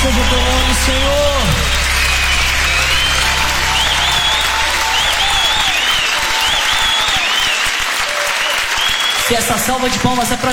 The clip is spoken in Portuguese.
seja o teu nome, Senhor. Se essa salva de palmas é pra